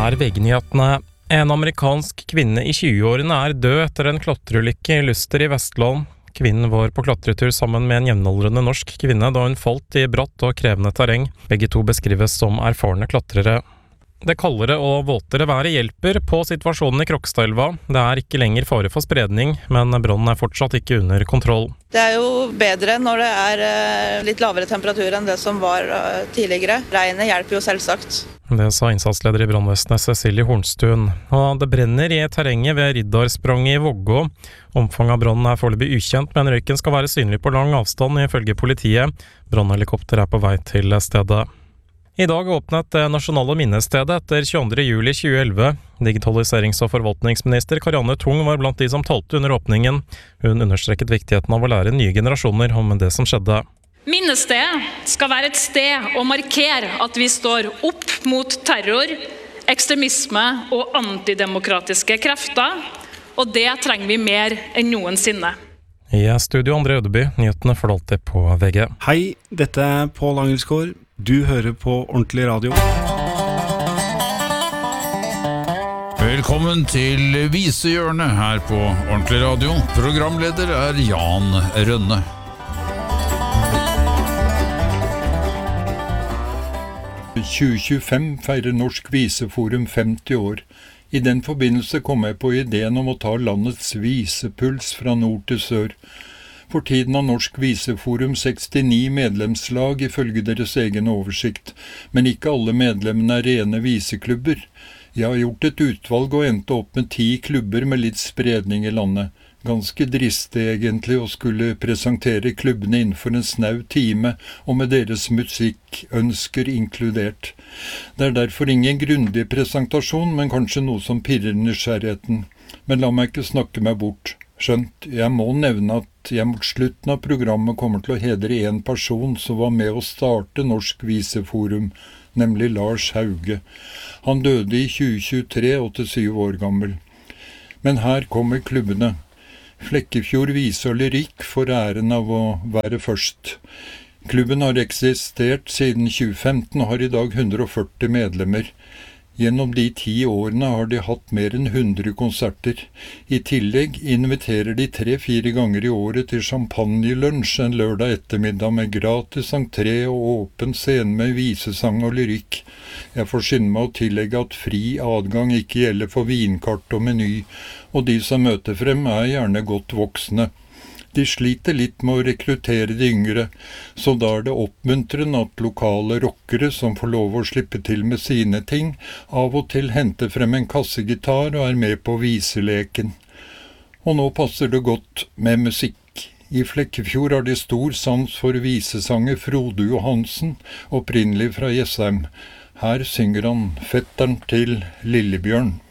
VG-nyhetene. En amerikansk kvinne i 20-årene død etter en klatreulykke i Luster i Vestland. Kvinnen var på klatretur sammen med en jevnaldrende norsk kvinne da hun falt i bratt og krevende terreng. Begge to beskrives som erfarne klatrere. Det kaldere og våtere været hjelper på situasjonen i Krokstadelva. Det ikke lenger fare for spredning, men brannen fortsatt ikke under kontroll. Det jo bedre når det litt lavere temperatur enn det som var tidligere. Regnet hjelper jo selvsagt. Det sa innsatsleder i brannvesenet Cecilie Hornstuen. Og det brenner i terrenget ved Riddarspranget i Vågå. Omfanget av brannen foreløpig ukjent, men røyken skal være synlig på lang avstand ifølge politiet. Brannhelikopter på vei til stedet. I dag åpnet det nasjonale minnestedet etter 22. juli 2011. Digitaliserings- og forvaltningsminister Karianne Tung var blant de som talte under åpningen. Hun understreket viktigheten av å lære nye generasjoner om det som skjedde. Minnestedet skal være et sted å markere at vi står opp mot terror, ekstremisme og antidemokratiske krefter, og det trenger vi mer enn noensinne. I studio André Ødeby, nyhetene får alltid på VG. Hei, dette Pål Angelsgaard. Du hører på Ordentlig Radio. Velkommen til Visehjørnet her på Ordentlig Radio. Programleder Jan Rønne. I 2025 feirer Norsk Viseforum 50 år. I den forbindelse kom jeg på ideen om å ta landets visepuls fra nord til sør. For tiden har Norsk Viseforum 69 medlemslag ifølge deres egen oversikt, men ikke alle medlemmene rene viseklubber. Jeg har gjort et utvalg og endte opp med 10 klubber med litt spredning i landet. Ganske dristig egentlig å skulle presentere klubbene innenfor en snau time, og med deres musikkønsker inkludert. Det derfor ingen grundig presentasjon, men kanskje noe som pirrer nysgjerrigheten. Men la meg ikke snakke meg bort. Skjønt, jeg må nevne at jeg mot slutten av programmet kommer til å hedre en person som var med å starte Norsk Viseforum, nemlig Lars Hauge. Han døde i 2023, 87 år gammel. Men her kommer klubbene. Flekkefjord Vise og Lyrikk får æren av å være først. Klubben har eksistert siden 2015 og har i dag 140 medlemmer. Gjennom de 10 årene har de hatt mer enn 100 konserter. I tillegg inviterer de 3-4 ganger i året til champagnelunsj en lørdag ettermiddag med gratis entré og åpen scene med visesang og lyrikk. Jeg får skynde meg å tillegge at fri adgang ikke gjelder for vinkart og meny, og de som møter frem gjerne godt voksne. De sliter litt med å rekruttere de yngre, så da det oppmuntrende at lokale rockere som får lov å slippe til med sine ting, av og til henter frem en kassegitar og med på viseleken. Og nå passer det godt med musikk. I Flekkefjord har de stor sans for visesanger Frode Johansen, opprinnelig fra Jessheim. Her synger han fetteren til Lillebjørn.